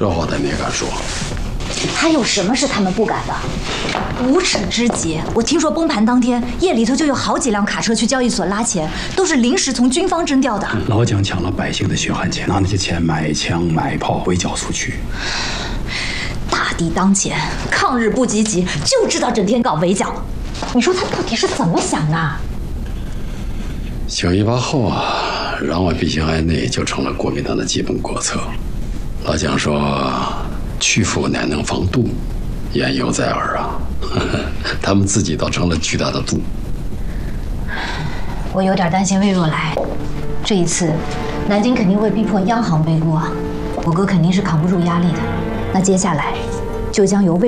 这话他没敢说。 还有什么是他们不敢的？无耻之极！我听说崩盘当天夜里头就有好几辆卡车去交易所拉钱，都是临时从军方征调的。 老蒋抢了百姓的血汗钱，拿那些钱买枪买炮围剿苏区。 大敌当前，抗日不积极，就知道整天搞围剿。你说他到底是怎么想的 ？9·18后啊，攘外必兴哀内就成了国民党的基本国策。老蒋说：“去腐乃能防杜，言犹在耳啊。”他们自己倒成了巨大的杜。 我有点担心魏若来，这一次，南京肯定会逼迫央行背锅，我哥肯定是扛不住压力的。那接下来，就将由魏